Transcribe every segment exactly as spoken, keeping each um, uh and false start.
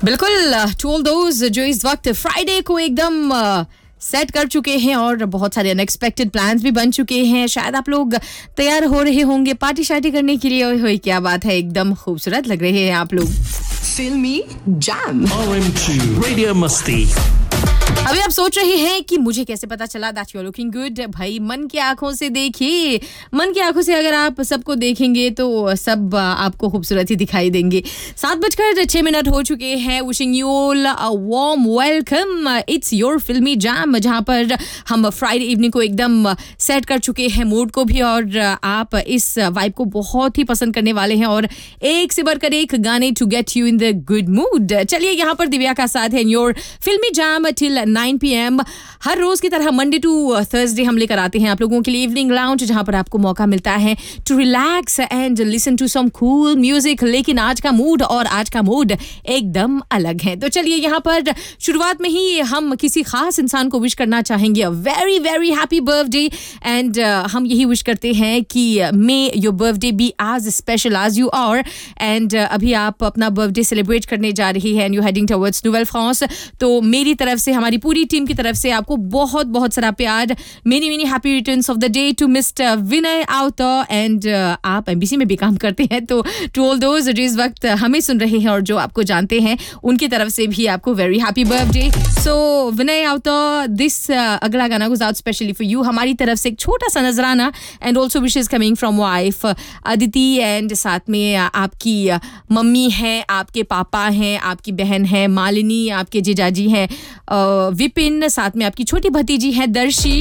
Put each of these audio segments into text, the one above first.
बिल्कुल, to all those जो इस वक्त फ्राइडे को एकदम सेट कर चुके हैं और बहुत सारे अनएक्सपेक्टेड प्लान्स भी बन चुके हैं। शायद आप लोग तैयार हो रहे होंगे पार्टी शार्टी करने के लिए। ओए होए क्या बात है, एकदम खूबसूरत लग रहे हैं आप लोग। फिल्मी jam R M two radio मस्ती। अभी आप सोच रहे हैं कि मुझे कैसे पता चला that you are looking good. भाई मन की आंखों से देखिए, मन की आंखों से अगर आप सबको देखेंगे तो सब आपको खूबसूरत ही दिखाई देंगे। सात बजकर छह मिनट हो चुके हैं। Wishing you all a warm welcome. It's your फिल्मी जैम, जहां पर हम फ्राइडे इवनिंग को एकदम सेट कर चुके हैं, मूड को भी, और आप इस वाइब को बहुत ही पसंद करने वाले हैं और एक से बढ़कर एक गाने to get you in the good mood. चलिए, यहाँ पर दिव्या का साथ है योर फिल्मी jam till nine P M. हर रोज की तरह मंडे टू थर्सडे हम लेकर आते हैं आप लोगों के लिए इवनिंग लाउंज, जहां पर आपको मौका मिलता है to relax and listen to some cool music. लेकिन आज का मूड और आज का मूड एकदम अलग है। तो चलिए, यहाँ पर शुरुआत में ही हम किसी खास इंसान को विश करना चाहेंगे a very very happy birthday. And हम यही विश करते हैं कि मे your birthday B as special as you are. And अभी आप अपना बर्थडे सेलिब्रेट करने जा रही है and you heading towards novel France. तो मेरी तरफ से, हमारी पूरी टीम की तरफ से आपको बहुत बहुत सारा प्यार। Many many happy returns of the day to mister Vinay outer. And आप एमबीसी में भी काम करते हैं, तो टू ऑल दोज जो इस वक्त हमें सुन रहे हैं और जो आपको जानते हैं, उनकी तरफ से भी आपको very happy birthday. So Vinay outer, this अगला गाना goes out specially for you. हमारी तरफ से एक छोटा सा नजराना and also wishes coming from wife Aditi, and साथ में आपकी मम्मी है, आपके पापा हैं, आपकी बहन है मालिनी, आपके जीजाजी हैं विपिन, साथ में आपकी छोटी भतीजी है दर्शी,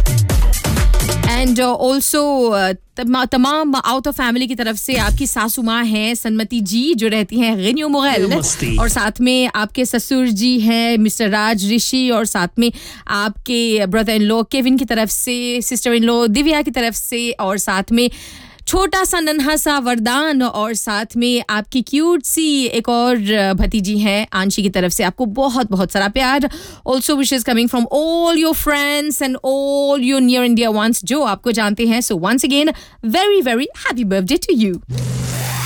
एंड ऑल्सो तमाम आउट ऑफ फैमिली की तरफ से आपकी सासू माँ हैं सन्मति जी, जो रहती हैं रेन्यू मोगल, और साथ में आपके ससुर जी हैं मिस्टर राज ऋषि, और साथ में आपके ब्रदर इन लॉ केविन की तरफ से, सिस्टर इन लॉ दिव्या की तरफ से, और साथ में छोटा सा नन्हा सा वरदान, और साथ में आपकी क्यूट सी एक और भतीजी है आंशी की तरफ से आपको बहुत बहुत सारा प्यार। Also wishes coming from all your friends and all your near India once जो आपको जानते हैं। So once again very very happy birthday to you.